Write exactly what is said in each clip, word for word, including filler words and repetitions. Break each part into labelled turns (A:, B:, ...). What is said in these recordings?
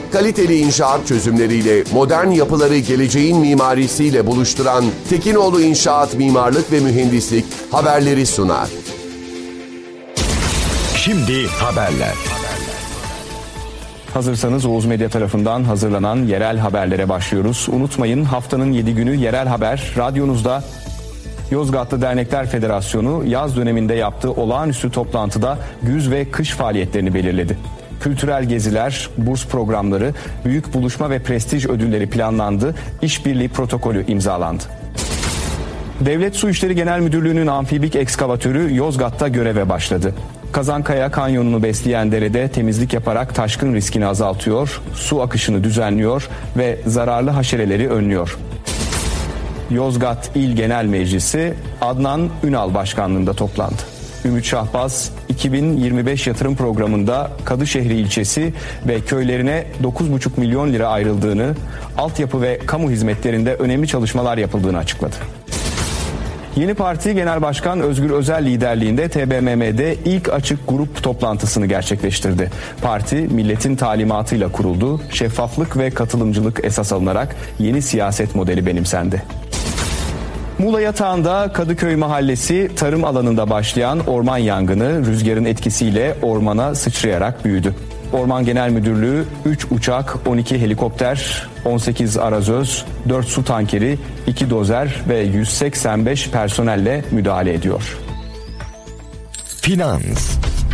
A: Kaliteli inşaat çözümleriyle modern yapıları geleceğin mimarisiyle buluşturan Tekinoğlu İnşaat Mimarlık ve Mühendislik haberleri sunar.
B: Şimdi haberler. Hazırsanız Oğuz Medya tarafından hazırlanan yerel haberlere başlıyoruz. Unutmayın, haftanın yedi günü yerel haber radyonuzda. Yozgatlı Dernekler Federasyonu yaz döneminde yaptığı olağanüstü toplantıda güz ve kış faaliyetlerini belirledi. Kültürel geziler, burs programları, büyük buluşma ve prestij ödülleri planlandı, işbirliği protokolü imzalandı. Devlet Su İşleri Genel Müdürlüğü'nün amfibik ekskavatörü Yozgat'ta göreve başladı. Kazankaya Kanyonu'nu besleyen derede temizlik yaparak taşkın riskini azaltıyor, su akışını düzenliyor ve zararlı haşereleri önlüyor. Yozgat İl Genel Meclisi Adnan Ünal başkanlığında toplandı. Ümit Şahbaz, iki bin yirmi beş yatırım programında Kadışehri ilçesi ve köylerine dokuz buçuk milyon lira ayrıldığını, altyapı ve kamu hizmetlerinde önemli çalışmalar yapıldığını açıkladı. Yeni Parti Genel Başkan Özgür Özel liderliğinde T B M M'de ilk açık grup toplantısını gerçekleştirdi. Parti milletin talimatıyla kuruldu, şeffaflık ve katılımcılık esas alınarak yeni siyaset modeli benimsendi. Muğla Yatağı'nda Kadıköy Mahallesi tarım alanında başlayan orman yangını rüzgarın etkisiyle ormana sıçrayarak büyüdü. Orman Genel Müdürlüğü üç uçak, on iki helikopter, on sekiz arazöz, dört su tankeri, iki dozer ve yüz seksen beş personelle müdahale ediyor.
C: Finans.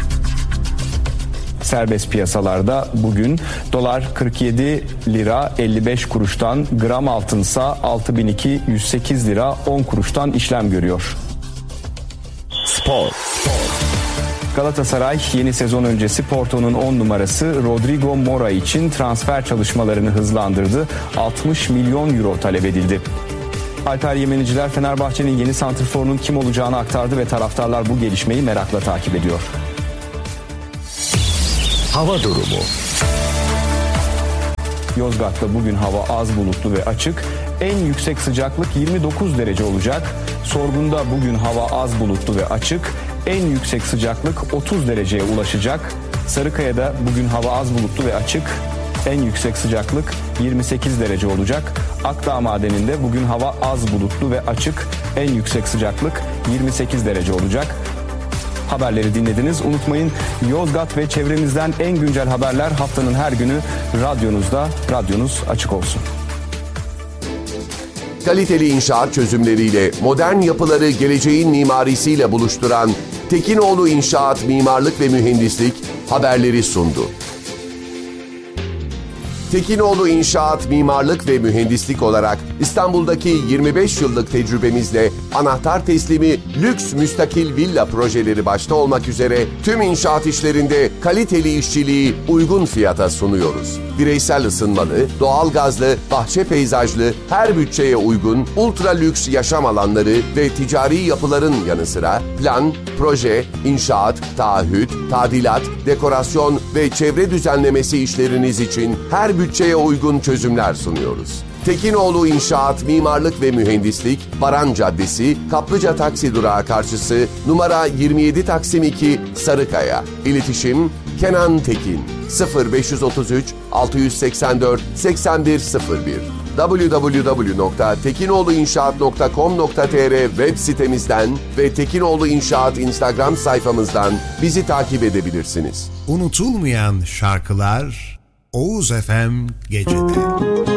B: Serbest piyasalarda bugün dolar kırk yedi lira elli beş kuruştan, gram altınsa altı bin iki yüz sekiz lira on kuruştan işlem görüyor.
C: Spor.
B: Galatasaray yeni sezon öncesi Porto'nun on numarası Rodrigo Mora için transfer çalışmalarını hızlandırdı. altmış milyon euro talep edildi. Alper Yemeniciler Fenerbahçe'nin yeni santrforunun kim olacağını aktardı ve taraftarlar bu gelişmeyi merakla takip ediyor.
C: Hava durumu.
B: Yozgat'ta bugün hava az bulutlu ve açık. En yüksek sıcaklık yirmi dokuz derece olacak. Sorgun'da bugün hava az bulutlu ve açık. En yüksek sıcaklık otuz dereceye ulaşacak. Sarıkaya'da bugün hava az bulutlu ve açık. En yüksek sıcaklık yirmi sekiz derece olacak. Akdağ Madeni'nde bugün hava az bulutlu ve açık. En yüksek sıcaklık yirmi sekiz derece olacak. Haberleri dinlediniz. Unutmayın, Yozgat ve çevremizden en güncel haberler haftanın her günü radyonuzda. Radyonuz açık olsun.
A: Kaliteli inşaat çözümleriyle modern yapıları geleceğin mimarisiyle buluşturan Tekinoğlu İnşaat Mimarlık ve Mühendislik haberleri sundu. Tekinoğlu İnşaat Mimarlık ve Mühendislik olarak İstanbul'daki yirmi beş yıllık tecrübemizle anahtar teslimi lüks müstakil villa projeleri başta olmak üzere tüm inşaat işlerinde kaliteli işçiliği uygun fiyata sunuyoruz. Bireysel ısınmalı, doğalgazlı, bahçe peyzajlı, her bütçeye uygun, ultra lüks yaşam alanları ve ticari yapıların yanı sıra plan, proje, inşaat, taahhüt, tadilat, dekorasyon ve çevre düzenlemesi işleriniz için her bütçeye uygun çözümler sunuyoruz. Tekinoğlu İnşaat Mimarlık ve Mühendislik, Baran Caddesi, Kaplıca Taksi Durağı karşısı, numara yirmi yedi Taksim iki, Sarıkaya. İletişim Kenan Tekin sıfır beş otuz üç altı seksen dört seksen bir sıfır bir double-u double-u double-u nokta tekinoğluinşaat nokta com nokta tr web sitemizden ve Tekinoğlu İnşaat Instagram sayfamızdan bizi takip edebilirsiniz.
D: Unutulmayan şarkılar Oğuz F M Gece'de.